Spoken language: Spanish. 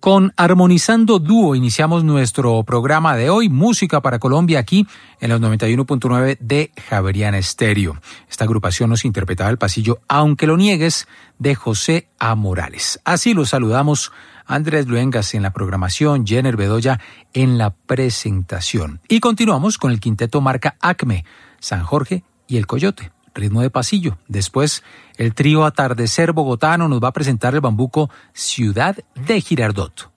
Con Armonizando Dúo iniciamos nuestro programa de hoy, Música para Colombia, aquí en los 91.9 de Javeriana Estéreo. Esta agrupación nos interpretaba el pasillo Aunque lo niegues, de José A. Morales. Así los saludamos, Andrés Luengas en la programación, Jenner Bedoya en la presentación. Y continuamos con el quinteto marca Acme, San Jorge y El Coyote. Ritmo de pasillo. Después, el trío Atardecer Bogotano nos va a presentar el bambuco Ciudad de Girardot.